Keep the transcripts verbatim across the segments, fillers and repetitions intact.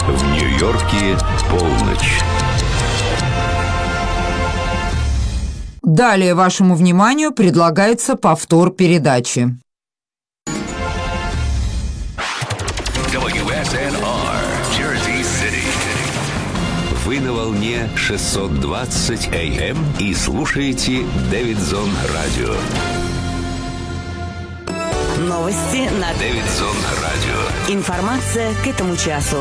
В Нью-Йорке полночь. Далее вашему вниманию предлагается повтор передачи. дабл ю эс эн ар, Jersey City. Вы на волне шестьсот двадцать эй эм и слушаете Дэвидсон Радио. Новости на Дэвидсон Радио. Информация к этому часу.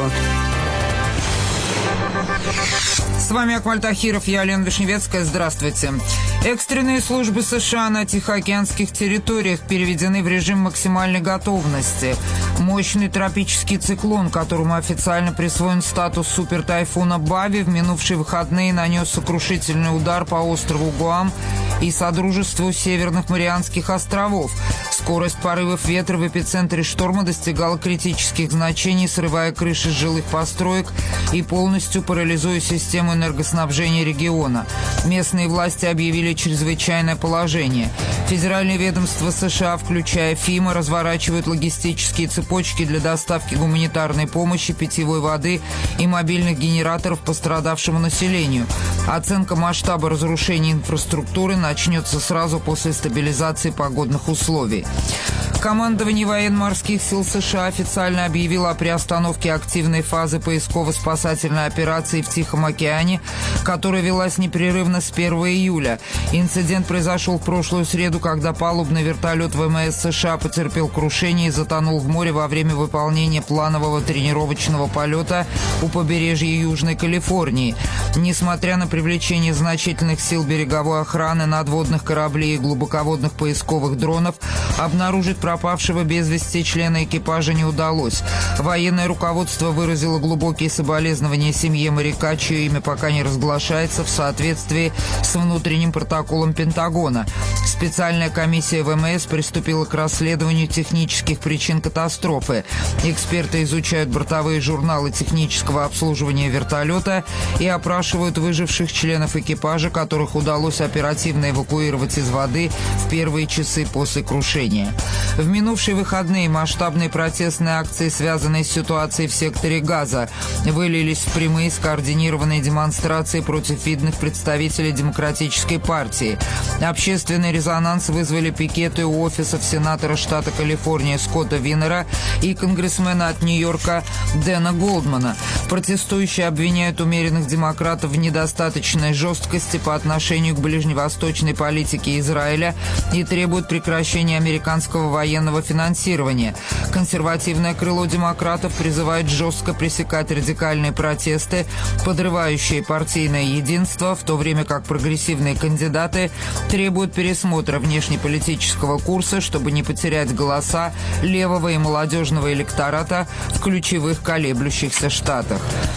С вами Акмаль Тахиров, я Алена Вишневецкая. Здравствуйте. Экстренные службы США на тихоокеанских территориях переведены в режим максимальной готовности. Мощный тропический циклон, которому официально присвоен статус супертайфуна Бави, в минувшие выходные нанес сокрушительный удар по острову Гуам и Содружеству Северных Марианских островов. Скорость порывов ветра в эпицентре шторма достигала критических значений, срывая крыши жилых построек и полностью парализуя систему энергоснабжения региона. Местные власти объявили чрезвычайное положение. Федеральные ведомства США, включая ФИМА, разворачивают логистические цепочки для доставки гуманитарной помощи, питьевой воды и мобильных генераторов пострадавшему населению. Оценка масштаба разрушения инфраструктуры начнется сразу после стабилизации погодных условий. Командование военно-морских сил США официально объявило о приостановке активной фазы поисково-спасательной операции в Тихом океане, которая велась непрерывно с первого июля. Инцидент произошел в прошлую среду, когда палубный вертолет ВМС США потерпел крушение и затонул в море во время выполнения планового тренировочного полета у побережья Южной Калифорнии. Несмотря на привлечение значительных сил береговой охраны, надводных кораблей и глубоководных поисковых дронов, обнаружить пропавшего без вести члена экипажа не удалось. Военное руководство выразило глубокие соболезнования семье моряка, чье имя пока не разглашается, в соответствии с внутренним протоколом Пентагона. Специальная комиссия ВМС приступила к расследованию технических причин катастрофы. Эксперты изучают бортовые журналы технического обслуживания вертолета и опрашивают выживших членов экипажа, которых удалось оперативно эвакуировать из воды в первые часы после крушения. В минувшие выходные масштабные протестные акции, связанные с ситуацией в секторе Газа, вылились в прямые скоординированные демонстрации против видных представителей Демократической партии. Общественный резонанс вызвали пикеты у офисов сенатора штата Калифорния Скотта Винера и конгрессмена от Нью-Йорка Дэна Голдмана. Протестующие обвиняют умеренных демократов в недостаточной жесткости по отношению к ближневосточной политике Израиля и требуют прекращения американского военного финансирования. Консервативное крыло демократов призывает жестко пресекать радикальные протесты, подрывающие партийное единство, в то время как прогрессивные кандидаты требуют пересмотра внешнеполитического курса, чтобы не потерять голоса левого и молодежного электората в ключевых колеблющихся штатах.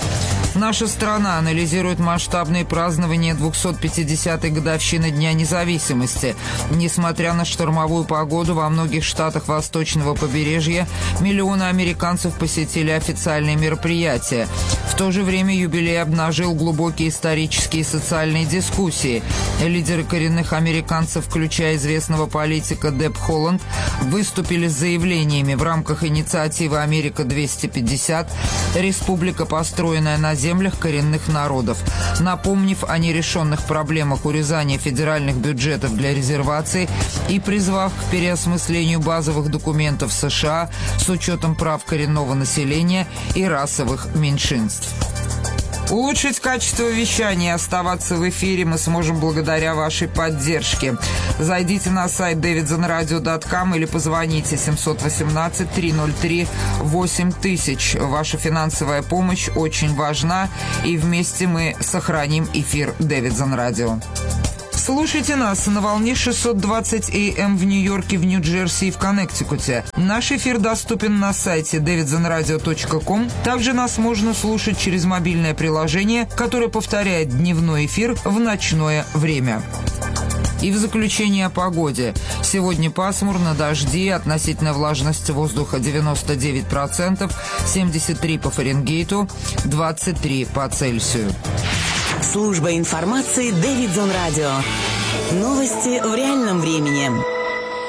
Наша страна анализирует масштабные празднования двухсот пятидесятой годовщины Дня независимости. Несмотря на штормовую погоду, во многих штатах восточного побережья миллионы американцев посетили официальные мероприятия. В то же время юбилей обнажил глубокие исторические и социальные дискуссии. Лидеры коренных американцев, включая известного политика Деб Холланд, выступили с заявлениями в рамках инициативы «Америка двести пятьдесят», республика, построенная на землях коренных народов, напомнив о нерешенных проблемах урезания федеральных бюджетов для резерваций и призвав к переосмыслению базовых документов США с учетом прав коренного населения и расовых меньшинств. Улучшить качество вещания и оставаться в эфире мы сможем благодаря вашей поддержке. Зайдите на сайт дэвидсон радио точка ком или позвоните семь один восемь три ноль три восемь тысяч. Ваша финансовая помощь очень важна, и вместе мы сохраним эфир Дэвидсон Радио. Слушайте нас на волне шестьсот двадцать эй эм в Нью-Йорке, в Нью-Джерси и в Коннектикуте. Наш эфир доступен на сайте дэвидсон радио точка ком. Также нас можно слушать через мобильное приложение, которое повторяет дневной эфир в ночное время. И в заключение о погоде. Сегодня пасмурно, дожди, относительная влажность воздуха девяносто девять процентов, семьдесят три по Фаренгейту, двадцать три по Цельсию. Служба информации Дэвидсон Радио. Новости в реальном времени.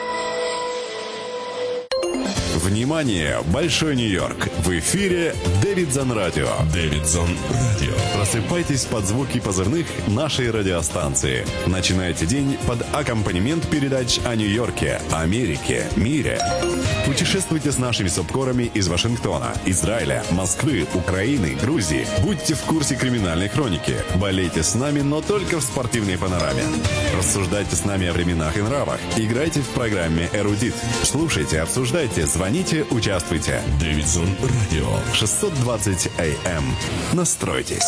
Внимание, Большой Нью-Йорк! В эфире Дэвидсон Дэвидзон Радио. Дэвидзон Радио. Просыпайтесь под звуки позывных нашей радиостанции. Начинайте день под аккомпанемент передач о Нью-Йорке, Америке, мире. Путешествуйте с нашими субкорами из Вашингтона, Израиля, Москвы, Украины, Грузии. Будьте в курсе криминальной хроники. Болейте с нами, но только в спортивной панораме. Рассуждайте с нами о временах и нравах. Играйте в программе «Эрудит». Слушайте, обсуждайте, звоните, участвуйте. Дэвидзон Радио. шестьсот двадцать эй эм. Настройтесь.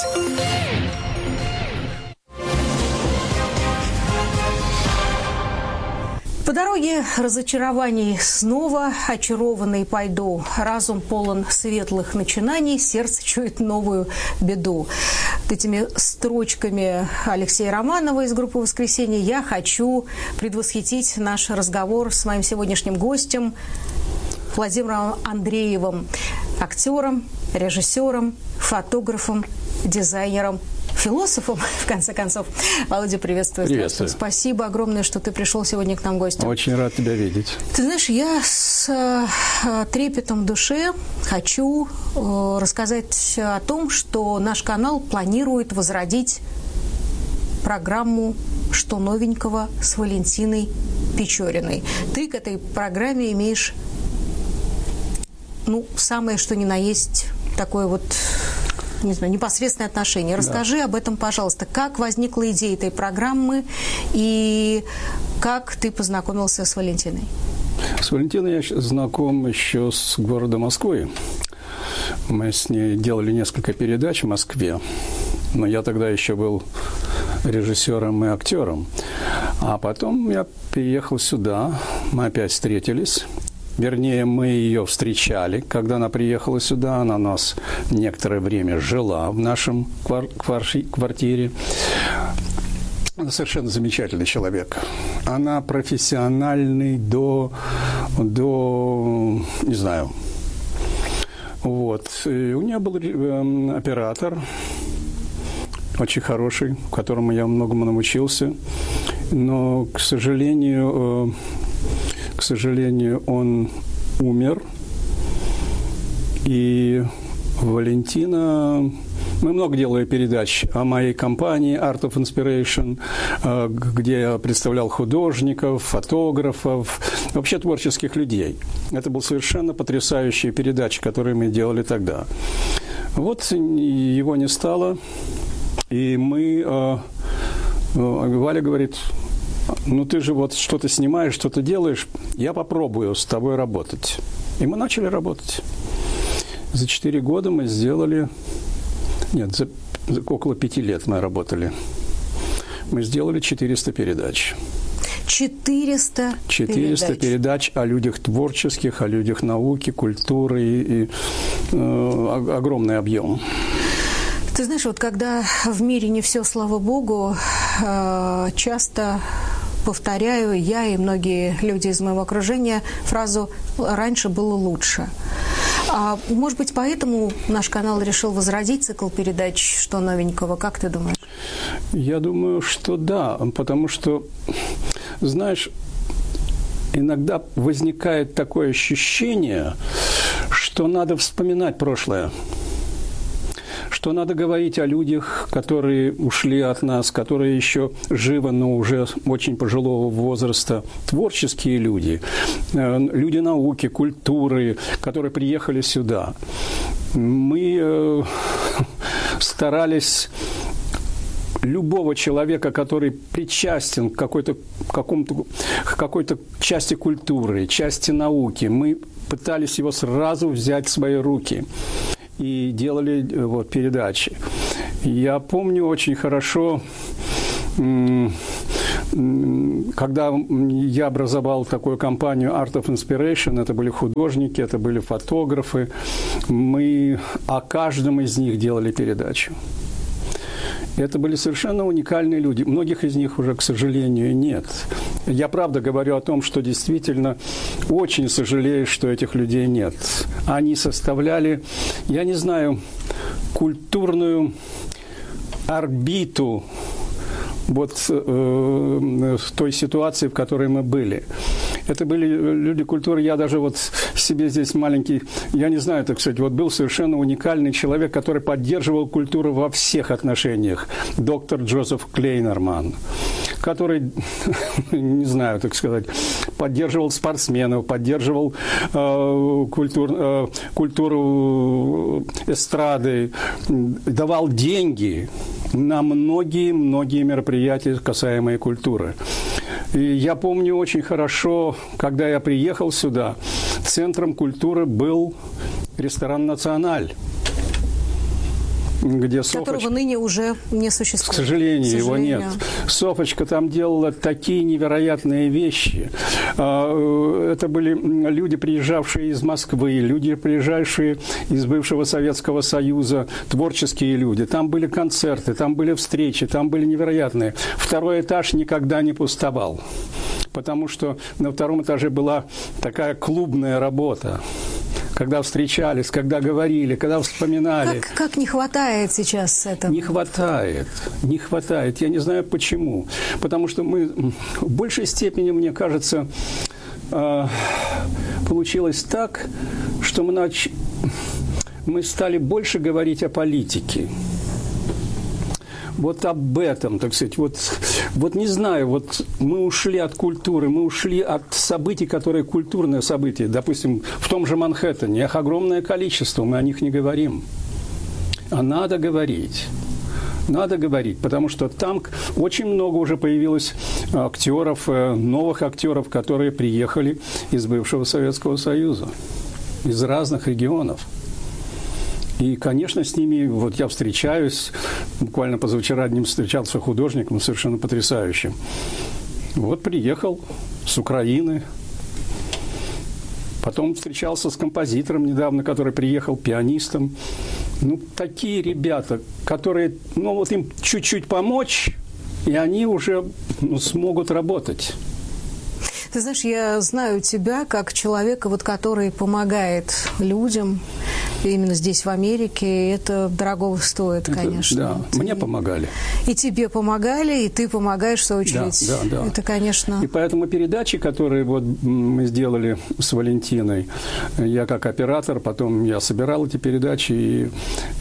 По дороге разочарований снова очарованный пойду. Разум полон светлых начинаний, сердце чует новую беду. Этими строчками Алексея Романова из группы «Воскресенье» я хочу предвосхитить наш разговор с моим сегодняшним гостем Владимиром Андреевым, актером, режиссером, фотографом, дизайнером, философом, в конце концов. Володя, приветствую. Приветствую. Спасибо огромное, что ты пришел сегодня к нам гостем. Очень рад тебя видеть. Ты знаешь, я с э, трепетом в душе хочу э, рассказать о том, что наш канал планирует возродить программу «Что новенького» с Валентиной Печориной. Ты к этой программе имеешь, ну, самое что ни на есть такое вот, не знаю, непосредственное отношение. Расскажи да. об этом, пожалуйста. Как возникла идея этой программы и как ты познакомился с Валентиной? С Валентиной я знаком еще с города Москвы. Мы с ней делали несколько передач в Москве, но я тогда еще был режиссером и актером. А потом я переехал сюда, мы опять встретились. Вернее, мы ее встречали, когда она приехала сюда. Она у нас некоторое время жила в нашем квар- квар- квартире. Она совершенно замечательный человек. Она профессиональный до, до не знаю. Вот. И у нее был э, оператор, очень хороший, которому я многому научился. Но, к сожалению... Э, К сожалению, он умер. И Валентина... Мы много делали передач о моей компании Art of Inspiration, где я представлял художников, фотографов, вообще творческих людей. Это был совершенно потрясающие передачи, которые мы делали тогда. Вот его не стало. И мы... Валя говорит... Ну, ты же вот что-то снимаешь, что-то делаешь, я попробую с тобой работать. И мы начали работать. За четыре года мы сделали... Нет, за, за около пяти лет мы работали. Мы сделали четыреста передач. четыреста, четыреста передач. передач о людях творческих, о людях науки, культуры. И, и, э, огромный объем. Ты знаешь, вот когда в мире не все, слава богу, э, часто... повторяю я и многие люди из моего окружения фразу «раньше было лучше». А, может быть, поэтому наш канал решил возродить цикл передач «Что новенького». Как ты думаешь? Я думаю, что да, потому что, знаешь, иногда возникает такое ощущение, что надо вспоминать прошлое. Что надо говорить о людях, которые ушли от нас, которые еще живы, но уже очень пожилого возраста. Творческие люди, люди науки, культуры, которые приехали сюда. Мы э, старались любого человека, который причастен к какой-то, какому-то, к какой-то части культуры, части науки, мы пытались его сразу взять в свои руки. И делали вот, передачи. Я помню очень хорошо, когда я образовал такую компанию Art of Inspiration, это были художники, это были фотографы, мы о каждом из них делали передачу. Это были совершенно уникальные люди. Многих из них уже, к сожалению, нет. Я правда говорю о том, что действительно очень сожалею, что этих людей нет. Они составляли, я не знаю, культурную орбиту вот э, в той ситуации, в которой мы были. Это были люди культуры. Я даже вот себе здесь маленький, я не знаю, так сказать, вот был совершенно уникальный человек, который поддерживал культуру во всех отношениях. Доктор Джозеф Клейнерман, который, не знаю, так сказать, поддерживал спортсменов, поддерживал э, культур, э, культуру эстрады, давал деньги на многие-многие мероприятия, касаемые культуры. И я помню очень хорошо, когда я приехал сюда, центром культуры был ресторан «Националь», где Софочка... Которого ныне уже не существует. К сожалению, К сожалению, его нет. Софочка там делала такие невероятные вещи. Это были люди, приезжавшие из Москвы, люди, приезжавшие из бывшего Советского Союза, творческие люди. Там были концерты, там были встречи, там были невероятные. Второй этаж никогда не пустовал, потому что на втором этаже была такая клубная работа. Когда встречались, когда говорили, когда вспоминали. Как, как не хватает сейчас этого? Не хватает, не хватает. Я не знаю почему. Потому что мы в большей степени, мне кажется, получилось так, что мы, нач... мы стали больше говорить о политике. Вот об этом, так сказать, вот, вот не знаю, вот мы ушли от культуры, мы ушли от событий, которые культурные события. Допустим, в том же Манхэттене, их огромное количество, мы о них не говорим. А надо говорить. Надо говорить, потому что там очень много уже появилось актеров, новых актеров, которые приехали из бывшего Советского Союза, из разных регионов. И, конечно, с ними, вот я встречаюсь, буквально позавчера одним встречался художником, совершенно потрясающим. Вот приехал с Украины, потом встречался с композитором недавно, который приехал, пианистом. Ну, такие ребята, которые, ну, вот им чуть-чуть помочь, и они уже, ну, смогут работать. Ты знаешь, я знаю тебя как человека, вот, который помогает людям именно здесь, в Америке. И это дорого стоит, это, конечно. Да, ты... мне помогали. И тебе помогали, и ты помогаешь, в свою очередь. Да, да, да. Это, конечно... И поэтому передачи, которые вот мы сделали с Валентиной, я как оператор, потом я собирал эти передачи. И,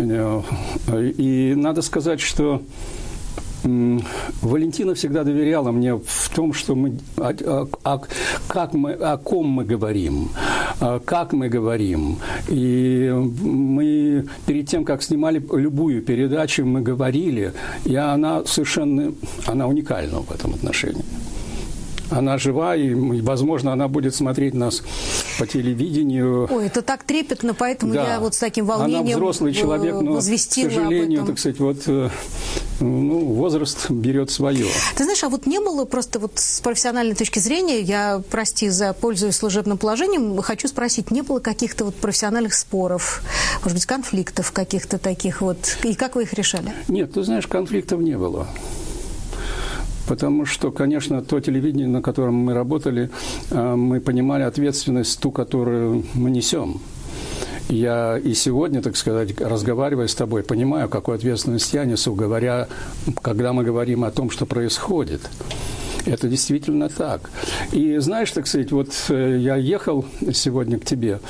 и надо сказать, что Валентина всегда доверяла мне в том, что мы, о, о, как мы, о ком мы говорим, как мы говорим. И мы перед тем, как снимали любую передачу, мы говорили, и она совершенно, она уникальна в этом отношении. Она жива, и, возможно, она будет смотреть нас по телевидению. Ой, это так трепетно, поэтому да. я вот с таким волнением она взрослый человек, но, к сожалению, так сказать, вот, ну, возраст берет свое. Ты знаешь, а вот не было просто вот с профессиональной точки зрения, я, прости за пользуюсь служебным положением, хочу спросить, не было каких-то вот профессиональных споров, может быть, конфликтов каких-то таких вот, и как вы их решали? Нет, ты знаешь, конфликтов не было. Потому что, конечно, то телевидение, на котором мы работали, мы понимали ответственность ту, которую мы несем. Я и сегодня, так сказать, разговаривая с тобой, понимаю, какую ответственность я несу, говоря, когда мы говорим о том, что происходит. Это действительно так. И знаешь, так сказать, вот я ехал сегодня к тебе,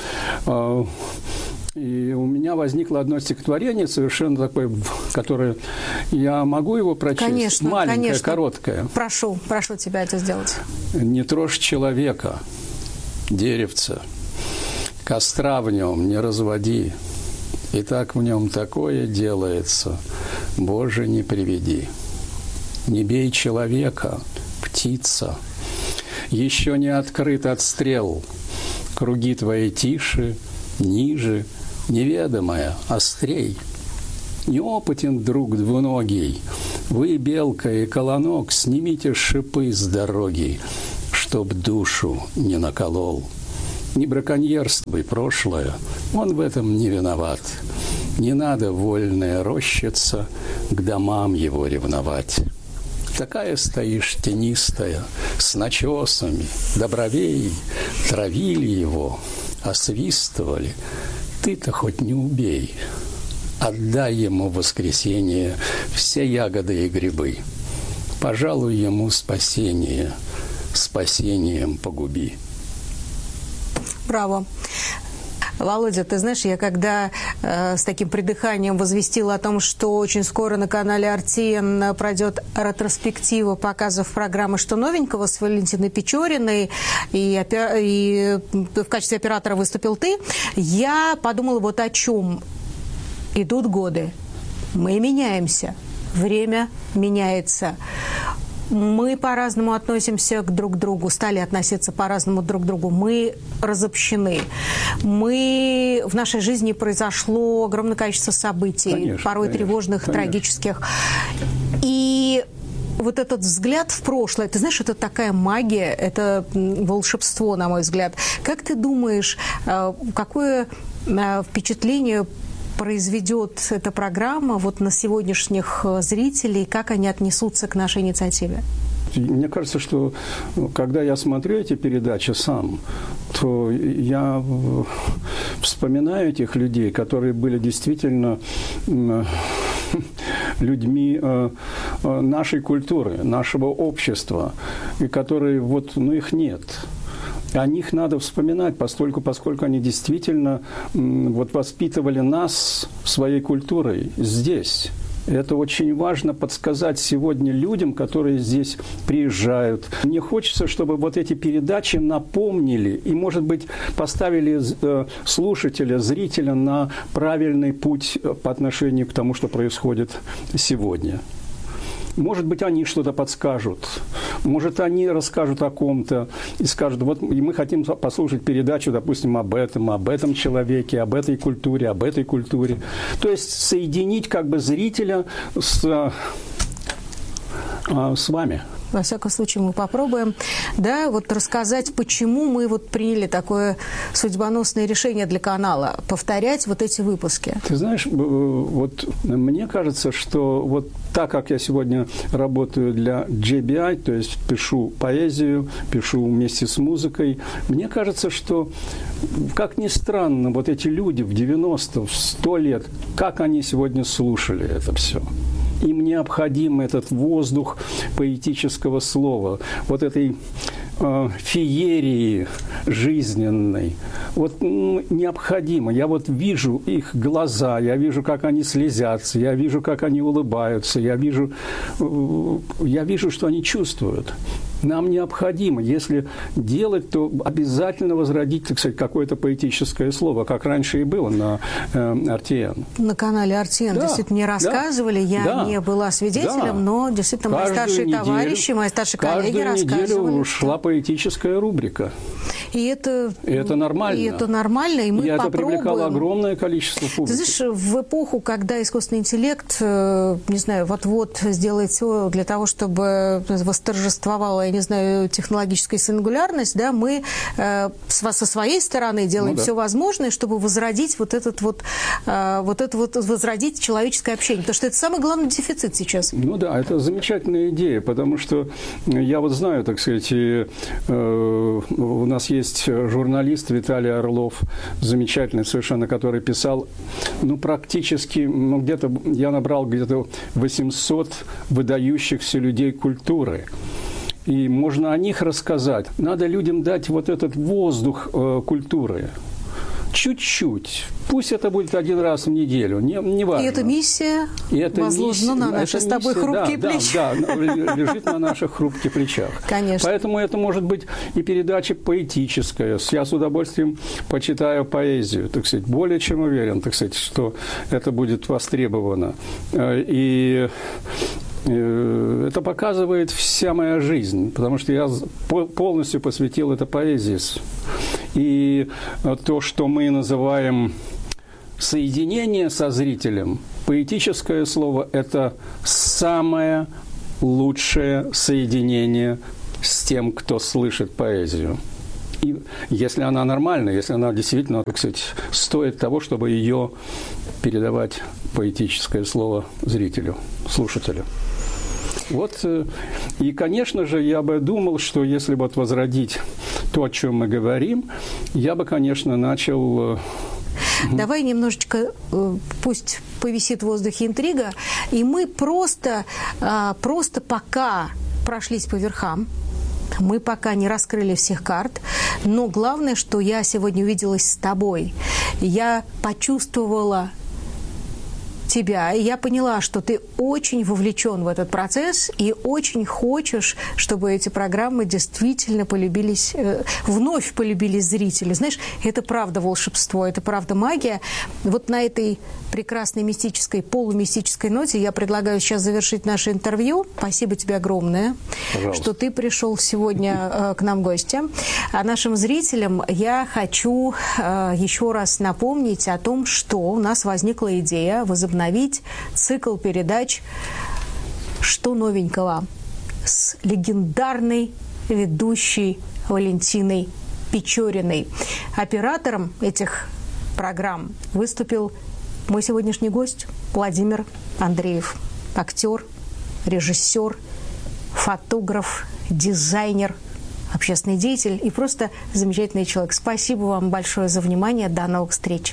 и у меня возникло одно стихотворение, совершенно такое, которое я могу его прочесть? Конечно, маленькое, конечно. Короткое. Прошу, прошу тебя это сделать. «Не трожь человека, деревца, костра в нем не разводи, и так в нем такое делается, Боже, не приведи. Не бей человека, птица, еще не открыт отстрел, круги твои тише, ниже, неведомая, острей. Неопытен друг двуногий, вы, белка и колонок, снимите шипы с дороги, чтоб душу не наколол. Не браконьерствуй прошлое, он в этом не виноват. Не надо, вольная рощица, к домам его ревновать. Такая стоишь тенистая, с начесами, до бровей, травили его, освистывали. Ты-то хоть не убей, отдай ему в воскресенье все ягоды и грибы. Пожалуй ему спасение, спасением погуби. Браво. Володя, ты знаешь, я когда э, с таким придыханием возвестила о том, что очень скоро на канале эр ти эн пройдет ретроспектива показов программы «Что новенького» с Валентиной Печориной, и, и в качестве оператора выступил ты, я подумала вот о чем. Идут годы, мы меняемся, время меняется. Мы по-разному относимся к друг другу, стали относиться по-разному друг к другу. Мы разобщены. Мы... В нашей жизни произошло огромное количество событий, конечно, порой конечно, тревожных, конечно. трагических. И вот этот взгляд в прошлое, ты знаешь, это такая магия, это волшебство, на мой взгляд. Как ты думаешь, какое впечатление произведет эта программа вот на сегодняшних зрителей, как они отнесутся к нашей инициативе? Мне кажется, что когда я смотрю эти передачи сам, то я вспоминаю этих людей, которые были действительно людьми нашей культуры, нашего общества, и которые вот, ну, их нет. О них надо вспоминать, поскольку, поскольку они действительно вот, воспитывали нас своей культурой здесь. Это очень важно подсказать сегодня людям, которые здесь приезжают. Мне хочется, чтобы вот эти передачи напомнили и, может быть, поставили слушателя, зрителя на правильный путь по отношению к тому, что происходит сегодня. Может быть, они что-то подскажут. Может, они расскажут о ком-то и скажут, вот и мы хотим послушать передачу, допустим, об этом, об этом человеке, об этой культуре, об этой культуре. То есть соединить как бы зрителя с, с вами. Во всяком случае, мы попробуем, да, вот рассказать, почему мы вот приняли такое судьбоносное решение для канала, повторять вот эти выпуски. Ты знаешь, вот мне кажется, что вот так как я сегодня работаю для джей би ай, то есть пишу поэзию, пишу вместе с музыкой, мне кажется, что, как ни странно, вот эти люди в девяносто, в сто лет, как они сегодня слушали это все. Им необходим этот воздух поэтического слова, вот этой э, феерии жизненной. Вот ну, необходимо. Я вот вижу их глаза, я вижу, как они слезятся, я вижу, как они улыбаются, я вижу, э, я вижу, что они чувствуют. Нам необходимо, если делать, то обязательно возродить, так сказать, какое-то поэтическое слово, как раньше и было на э, эр ти эн. На канале эр ти эн да, действительно не рассказывали, да, я да, не была свидетелем, да. но действительно каждую мои старшие неделю, товарищи, мои старшие коллеги рассказывали. Каждую неделю шла поэтическая рубрика. И это, и это нормально. И это нормально, и мы и попробуем. это привлекало огромное количество публики. Ты знаешь, в эпоху, когда искусственный интеллект, не знаю, вот-вот сделает все для того, чтобы восторжествовала, я не знаю, технологическая сингулярность, да, мы э, со своей стороны делаем ну, да. все возможное, чтобы возродить вот этот вот, э, вот это вот, возродить человеческое общение, потому что это самый главный дефицит сейчас. Ну да, это замечательная идея, потому что я вот знаю, так сказать, и, э, у нас есть журналист Виталий Орлов, замечательный совершенно, который писал, ну, практически, ну, где-то, я набрал где-то восемьсот выдающихся людей культуры. И можно о них рассказать. Надо людям дать вот этот воздух э, культуры. Чуть-чуть. Пусть это будет один раз в неделю, не, не важно. И эта миссия возложена на наши с тобой миссия, хрупкие да, плечи. Да, да, лежит на наших хрупких плечах. Конечно. Поэтому это может быть и передача поэтическая. Я с удовольствием почитаю поэзию, так сказать. Более чем уверен, так сказать, что это будет востребовано. И это показывает вся моя жизнь, потому что я полностью посвятил это поэзии. И то, что мы называем соединение со зрителем, поэтическое слово – это самое лучшее соединение с тем, кто слышит поэзию. И если она нормальная, если она действительно, так сказать, стоит того, чтобы ее передавать, поэтическое слово, зрителю, слушателю. Вот, и, конечно же, я бы думал, что если вот возродить то, о чем мы говорим, я бы, конечно, начал... Давай немножечко, пусть повисит в воздухе интрига, и мы просто, просто пока прошлись по верхам, Мы пока не раскрыли всех карт, но главное, что я сегодня увиделась с тобой. Я почувствовала тебя, и я поняла, что ты очень вовлечен в этот процесс и очень хочешь, чтобы эти программы действительно полюбились, э, вновь полюбились зрители. Знаешь, это правда волшебство, это правда магия. Вот на этой прекрасной мистической, полумистической ноте я предлагаю сейчас завершить наше интервью. Спасибо тебе огромное, Пожалуйста. Что ты пришел сегодня э, к нам в гости. А нашим зрителям я хочу э, еще раз напомнить о том, что у нас возникла идея возобновить цикл передач «Что новенького» с легендарной ведущей Валентиной Печориной. Оператором этих программ выступил мой сегодняшний гость Владимир Андреев. Актер, режиссер, фотограф, дизайнер, общественный деятель и просто замечательный человек. Спасибо вам большое за внимание. До новых встреч.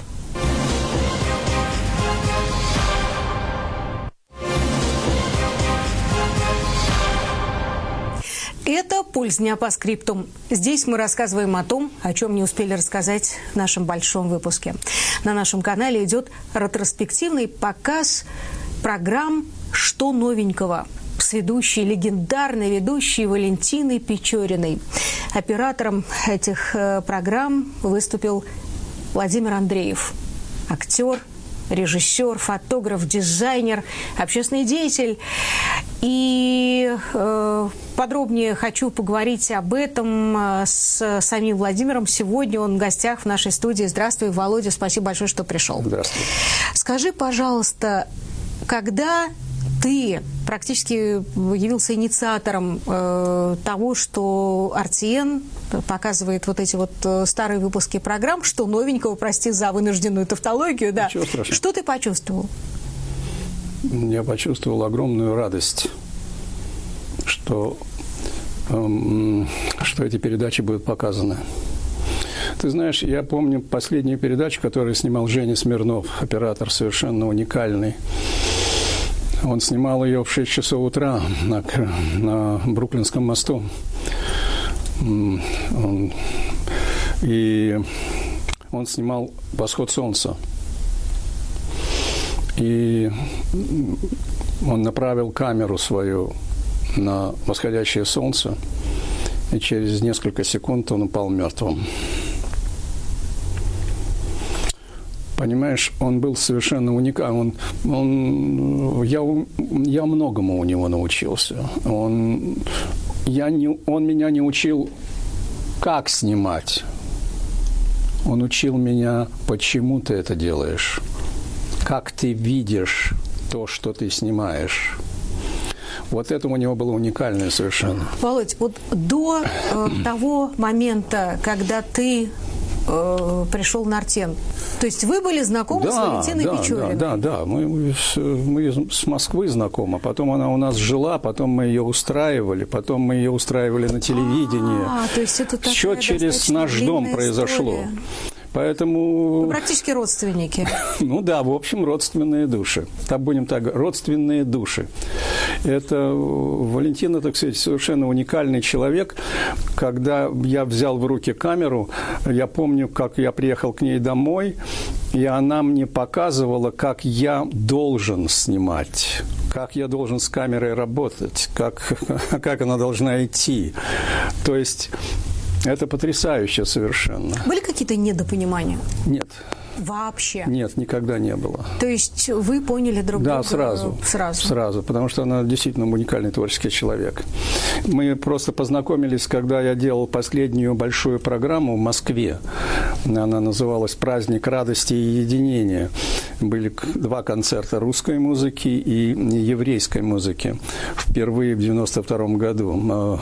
Это «Пульс дня по скриптум». Здесь мы рассказываем о том, о чем не успели рассказать в нашем большом выпуске. На нашем канале идет ретроспективный показ программ «Что новенького» с ведущей, легендарной ведущей Валентиной Печориной. Оператором этих программ выступил Владимир Андреев, актер, режиссер, фотограф, дизайнер, общественный деятель. И э, подробнее хочу поговорить об этом с самим Владимиром. Сегодня он в гостях в нашей студии. Здравствуй, Володя, спасибо большое, что пришел. Здравствуй. Скажи, пожалуйста, когда ты практически явился инициатором э, того, что эр ти эн показывает вот эти вот старые выпуски программ, что новенького, прости за вынужденную тавтологию, да. Что ты почувствовал? Я почувствовал огромную радость, что, эм, что эти передачи будут показаны. Ты знаешь, я помню последнюю передачу, которую снимал Женя Смирнов, оператор совершенно уникальный. Он снимал ее в шесть часов утра на, на Бруклинском мосту. Он, и он снимал «Восход солнца». И он направил камеру свою на восходящее солнце, и через несколько секунд он упал мертвым. Понимаешь, он был совершенно уникальный. Он, он, я, я многому у него научился. Он, я не, он меня не учил, как снимать. Он учил меня, почему ты это делаешь. Как ты видишь то, что ты снимаешь. Вот это у него было уникальное совершенно. Володь, вот до э, того момента, когда ты э, пришел на Артен, то есть вы были знакомы да, с Валентиной да, Печориной? Да, да, да. Мы, мы с Москвы знакомы. Потом она у нас жила, потом мы ее устраивали, потом мы ее устраивали на телевидении. А, то есть это такая все через наш дом произошло. История. Поэтому... Вы практически родственники. Ну да, в общем, родственные души. Так будем так, родственные души. Это Валентина, так сказать, совершенно уникальный человек. Когда я взял в руки камеру, я помню, как я приехал к ней домой, и она мне показывала, как я должен снимать, как я должен с камерой работать, как, как она должна идти. То есть... Это потрясающе совершенно. Были какие-то недопонимания? Нет. Вообще? Нет, никогда не было. То есть вы поняли друг да, друга? Да, сразу. Сразу? Сразу, потому что она действительно уникальный творческий человек. Мы просто познакомились, когда я делал последнюю большую программу в Москве. Она называлась «Праздник радости и единения». Были два концерта русской музыки и еврейской музыки. Впервые в девяносто втором году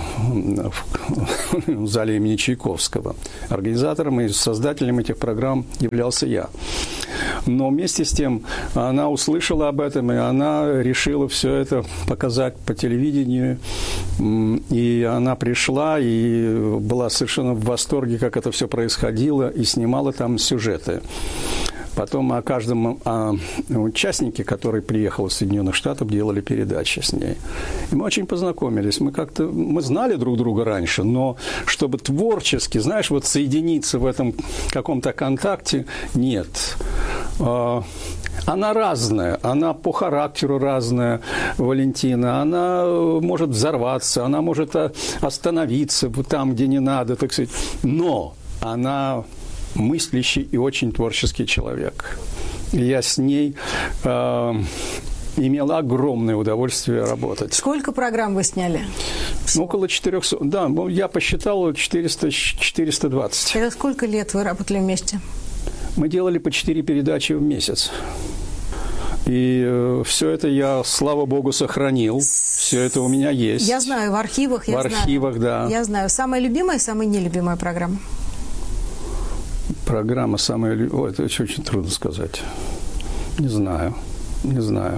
в зале имени Чайковского. Организатором и создателем этих программ являлся я. Но вместе с тем она услышала об этом, и она решила все это показать по телевидению. И она пришла и была совершенно в восторге, как это все происходило, и снимала там сюжеты. Потом о каждом о участнике, который приехал из Соединенных Штатов, делали передачи с ней. И мы очень познакомились. Мы как-то, мы знали друг друга раньше, но чтобы творчески, знаешь, вот соединиться в этом каком-то контакте, нет. Она разная, она по характеру разная, Валентина. Она может взорваться, она может остановиться там, где не надо, так сказать. Но она мыслящий и очень творческий человек. Я с ней э, имел огромное удовольствие работать. Сколько программ вы сняли? Ну, около четырехсот. Да, я посчитал четыреста, четыреста двадцать. Это сколько лет вы работали вместе? Мы делали по четыре передачи в месяц. И э, все это я, слава богу, сохранил. Все это у меня есть. Я знаю, в архивах. Я в архивах, знаю. да. Я знаю. Самая любимая и самая нелюбимая программа? Программа самая любимая. Это очень трудно сказать. Не знаю. Не знаю.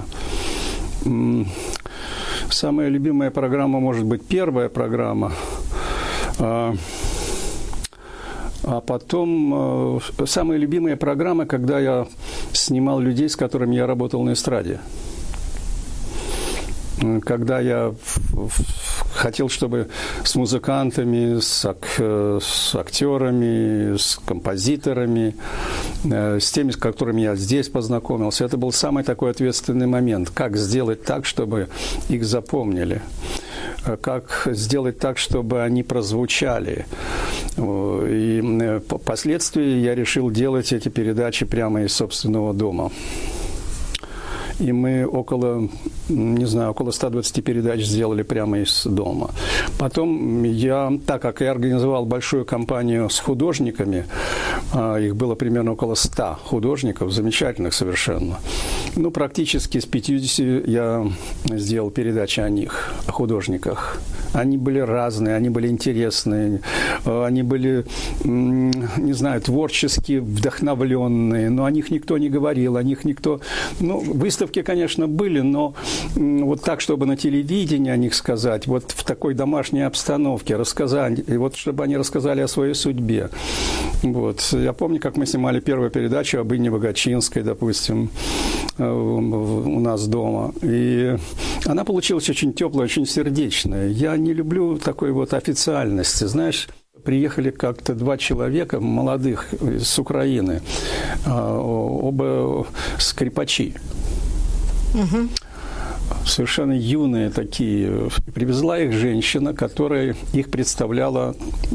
Самая любимая программа может быть первая программа. А, а потом э, самая любимая программа, когда я снимал людей, с которыми я работал на эстраде. Когда я хотел, чтобы с музыкантами, с, ак, с актерами, с композиторами, с теми, с которыми я здесь познакомился, это был самый такой ответственный момент. Как сделать так, чтобы их запомнили? Как сделать так, чтобы они прозвучали? И впоследствии я решил делать эти передачи прямо из собственного дома. И мы около, не знаю, около ста двадцати передач сделали прямо из дома. Потом я, так как я организовал большую компанию с художниками, их было примерно около ста художников, замечательных совершенно. Ну, практически с пятьюдесятью я сделал передачи о них, о художниках. Они были разные, они были интересные, они были, не знаю, творчески вдохновленные, но о них никто не говорил, о них никто... Ну, выставки, конечно, были, но вот так, чтобы на телевидении о них сказать, вот в такой домашней обстановке рассказать, и вот чтобы они рассказали о своей судьбе. Вот. Я помню, как мы снимали первую передачу об Инне Богачинской, допустим, у нас дома. И она получилась очень теплая, очень сердечная. Я не люблю такой вот официальности, знаешь. Приехали как-то два человека молодых с Украины, оба скрипачи. Угу. Совершенно юные такие. Привезла их женщина, которая их представляла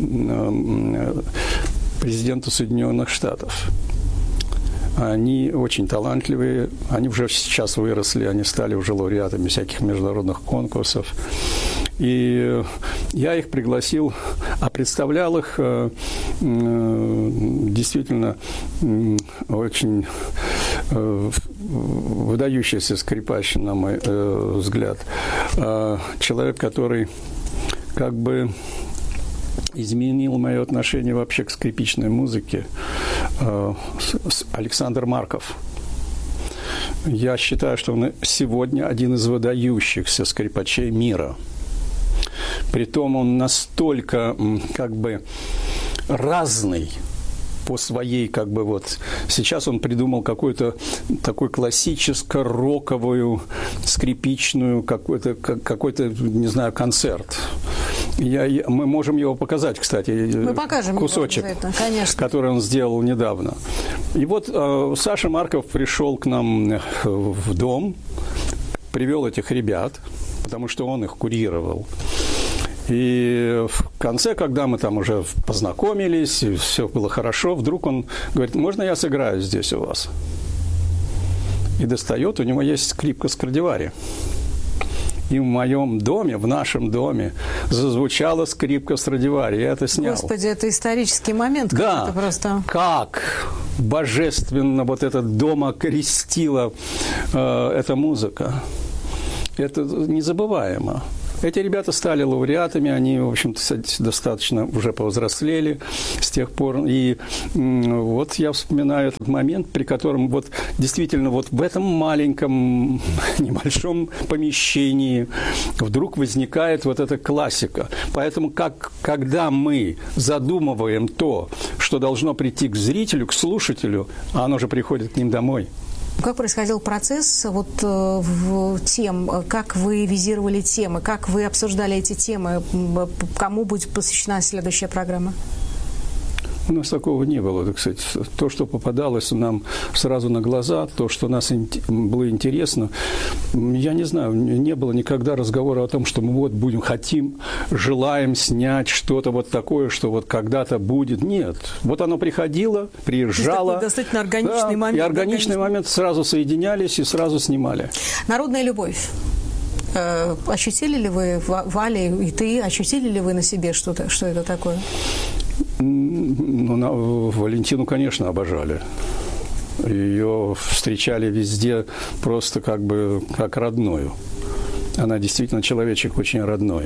президенту Соединенных Штатов. Они очень талантливые, они уже сейчас выросли, они стали уже лауреатами всяких международных конкурсов. И я их пригласил, а представлял их э, э, действительно э, очень э, выдающийся скрипач, на мой э, взгляд. Э, человек, который как бы изменил мое отношение вообще к скрипичной музыке, э, Александр Марков. Я считаю, что он сегодня один из выдающихся скрипачей мира. Притом он настолько как бы разный по своей, как бы вот... Сейчас он придумал какую-то такую классическо-роковую, скрипичную, какой-то, какой-то, не знаю, концерт. Я, я, мы можем его показать, кстати, мы покажем кусочек, это, конечно, который он сделал недавно. И вот э, Саша Марков пришел к нам в дом, привел этих ребят, потому что он их курировал. И в конце, когда мы там уже познакомились, и все было хорошо, вдруг он говорит: можно я сыграю здесь у вас? И достает, у него есть скрипка Страдивари. И в моем доме, в нашем доме, зазвучала скрипка Страдивари. Я это снял. Господи, это исторический момент. Да, это просто... как божественно вот этот дом окрестила э, эта музыка. Это незабываемо. Эти ребята стали лауреатами, они, в общем-то, достаточно уже повзрослели с тех пор. И вот я вспоминаю этот момент, при котором вот действительно вот в этом маленьком, небольшом помещении вдруг возникает вот эта классика. Поэтому как, когда мы задумываем то, что должно прийти к зрителю, к слушателю, а оно же приходит к ним домой. Как происходил процесс вот, в тем, как вы визировали темы, как вы обсуждали эти темы, кому будет посвящена следующая программа? У нас такого не было, так сказать. То, что попадалось нам сразу на глаза, то, что нас было интересно, я не знаю, не было никогда разговора о том, что мы вот будем, хотим, желаем снять что-то вот такое, что вот когда-то будет. Нет. Вот оно приходило, приезжало. Такой достаточно органичный да, момент. И органичный органичный момент сразу соединялись и сразу снимали. Народная любовь. Ощутили ли вы, Валя и ты, ощутили ли вы на себе что-то, что это такое? Ну, на, Валентину, конечно, обожали. Ее встречали везде просто как бы как родную. Она действительно человечек очень родной.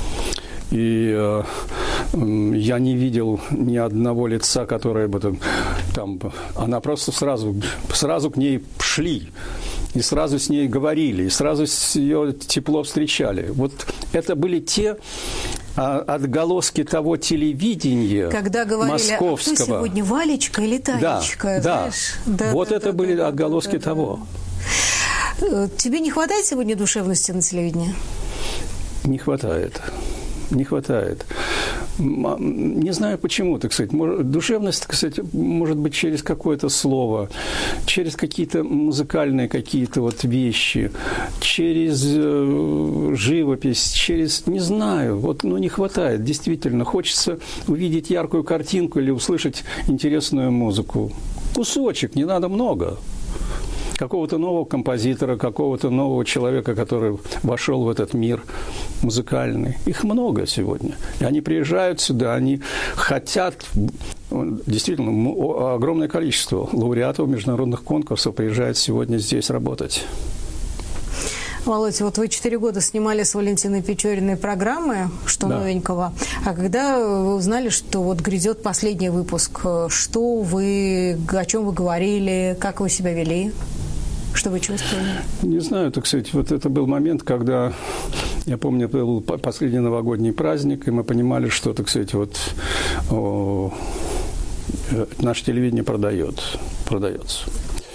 И э, я не видел ни одного лица, которое бы там, там... Она просто сразу, сразу к ней шли. И сразу с ней говорили, и сразу ее тепло встречали. Вот это были те отголоски того телевидения когда говорили, московского. А кто сегодня, Валечка или Танечка? Да, да. да. Вот да, это да, были да, отголоски да, того. Да. Тебе не хватает сегодня душевности на телевидении? Не хватает. Не хватает. Не знаю почему, так сказать. Душевность, так сказать, может быть через какое-то слово, через какие-то музыкальные какие-то вот вещи, через живопись, через, не знаю, вот, ну, не хватает, действительно. Хочется увидеть яркую картинку или услышать интересную музыку. Кусочек, не надо много. Какого-то нового композитора, какого-то нового человека, который вошел в этот мир музыкальный. Их много сегодня. И они приезжают сюда, они хотят, действительно, огромное количество лауреатов международных конкурсов приезжает сегодня здесь работать. Володь, вот вы четыре года снимали с Валентиной Печориной программы «Что да. новенького?». А когда вы узнали, что вот грядет последний выпуск, что вы, о чем вы говорили, как вы себя вели? Что вы чувствовали? Не знаю, так сказать, вот это был момент, когда, я помню, был последний новогодний праздник, и мы понимали, что, так сказать, вот о, наше телевидение продает, продается.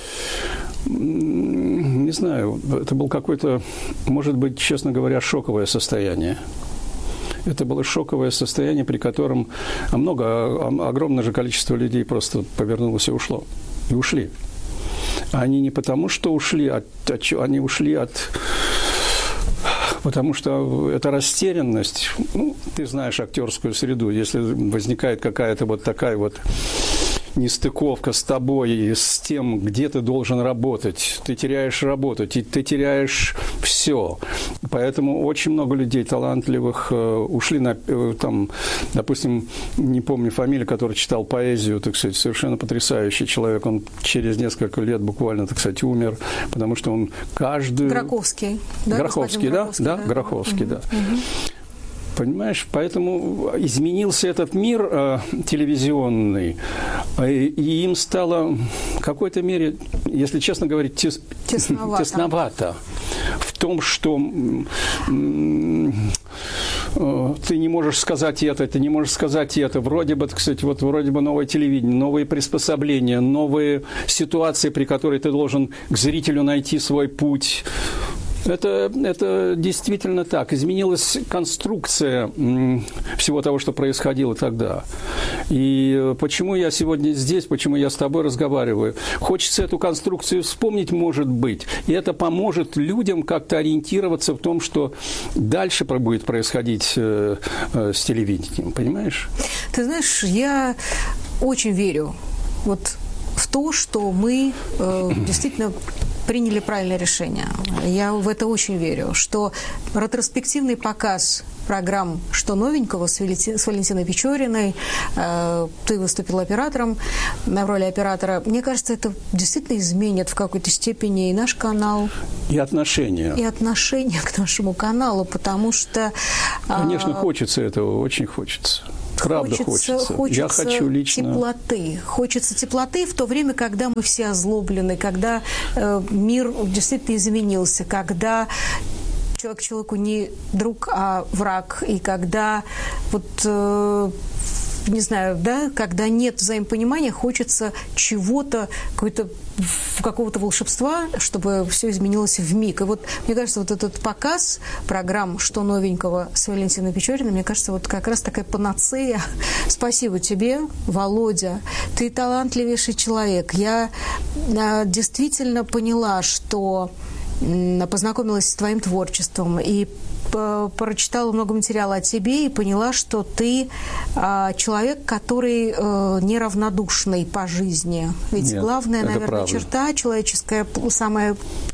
Не знаю, это был какой-то, может быть, честно говоря, шоковое состояние. Это было шоковое состояние, при котором много, огромное же количество людей просто повернулось и ушло. И ушли. Они не потому, что ушли, от, от, они ушли от... Потому что это растерянность. Ну, ты знаешь актерскую среду. Если возникает какая-то вот такая вот нестыковка с тобой и с тем, где ты должен работать, ты теряешь работу, ты, ты теряешь все. Поэтому очень много людей талантливых э, ушли на, э, там, допустим, не помню фамилию, который читал поэзию, так сказать, совершенно потрясающий человек. Он через несколько лет буквально, так сказать, умер, потому что он каждый... Гроховский, да? Гроховский, да? Гроховский, да? да? Гроховский, угу, да. Угу. Понимаешь, поэтому изменился этот мир э, телевизионный, э, и им стало в какой-то мере, если честно говорить, тес, тесновато. тесновато в том, что э, э, ты не можешь сказать это, ты не можешь сказать это. Вроде бы, кстати, вот вроде бы новое телевидение, новые приспособления, новые ситуации, при которой ты должен к зрителю найти свой путь. Это, это действительно так. Изменилась конструкция всего того, что происходило тогда. И почему я сегодня здесь, почему я с тобой разговариваю? Хочется эту конструкцию вспомнить, может быть. И это поможет людям как-то ориентироваться в том, что дальше будет происходить с телевидением. Понимаешь? Ты знаешь, я очень верю вот в то, что мы э, действительно приняли правильное решение. Я в это очень верю, что ретроспективный показ программ «Что новенького» с, Валентин, с Валентиной Печориной, э, ты выступил оператором на роли оператора. Мне кажется, это действительно изменит в какой-то степени и наш канал. И отношения. И отношение к нашему каналу, потому что... Конечно, э, хочется этого, очень хочется. Правда хочется, хочется. хочется Я хочу лично... теплоты. Хочется теплоты в то время, когда мы все озлоблены, когда э, мир действительно изменился, когда человек человеку не друг, а враг, и когда вот... Э, не знаю, да, когда нет взаимопонимания, хочется чего-то, какой-то, какого-то волшебства, чтобы все изменилось вмиг. И вот, мне кажется, вот этот показ программ «Что новенького» с Валентиной Печориной, мне кажется, вот как раз такая панацея. Спасибо тебе, Володя. Ты талантливейший человек. Я действительно поняла, что познакомилась с твоим творчеством и прочитала много материала о тебе и поняла, что ты э, человек, который э, неравнодушный по жизни. Ведь Нет, главная, наверное, правда. черта человеческая, самая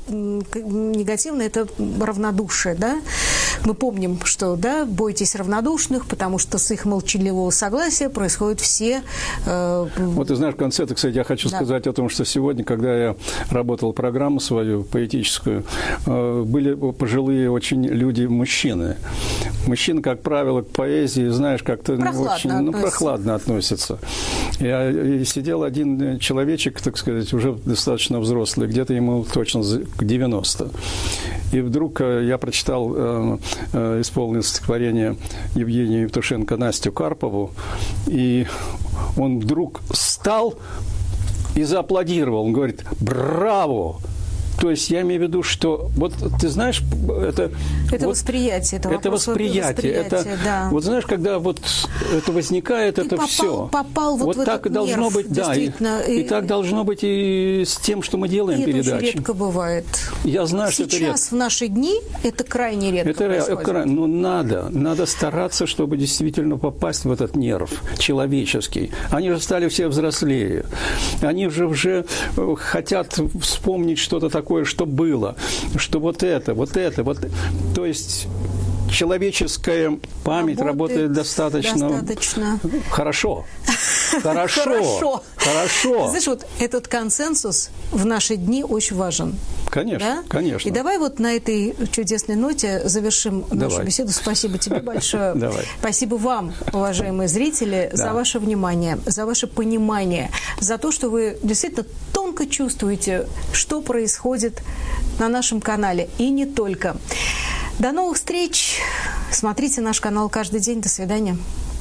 негативная, это равнодушие, да? Мы помним, что, да, бойтесь равнодушных, потому что с их молчаливого согласия происходят все... Э, вот ты знаешь, в конце, кстати, я хочу да. сказать о том, что сегодня, когда я работал программу свою поэтическую, э, были пожилые очень люди, мужчины. Мужчины, как правило, к поэзии, знаешь, как-то не очень, ну, прохладно относятся. Я, и сидел один человечек, так сказать, уже достаточно взрослый, где-то ему точно к девяноста. И вдруг я прочитал, э, э, исполнил стихотворение Евгения Евтушенко «Настю Карпову», и он вдруг встал и зааплодировал. Он говорит: «Браво!» То есть я имею в виду, что вот ты знаешь, это... Это вот, восприятие. Это, это восприятие. восприятие это, да. Вот знаешь, когда вот это возникает, ты это попал, все. попал вот, вот в так этот должно нерв, быть, да. И, и, и так должно быть и с тем, что мы делаем и передачи. Это очень редко бывает. Я знаю, Сейчас, что это редко. в наши дни это крайне редко это происходит. Ну, надо. Надо стараться, чтобы действительно попасть в этот нерв человеческий. Они же стали все взрослее. Они же уже хотят вспомнить что-то такое, что было. Что вот это, вот это, вот... То есть человеческая память работает, работает достаточно... достаточно... Хорошо. Хорошо. Хорошо. Хорошо. Знаешь, вот этот консенсус в наши дни очень важен. Конечно, да? конечно. И давай вот на этой чудесной ноте завершим давай. нашу беседу. Спасибо тебе большое. Давай. Спасибо вам, уважаемые зрители, да. за ваше внимание, за ваше понимание, за то, что вы действительно тонко чувствуете, что происходит на нашем канале. И не только. До новых встреч. Смотрите наш канал каждый день. До свидания.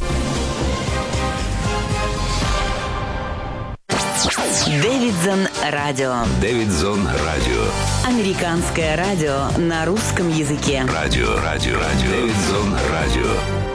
Дэвидзон Радио. Дэвидзон Радио. Американское радио на русском языке. Радио, радио, радио. Дэвидзон Радио.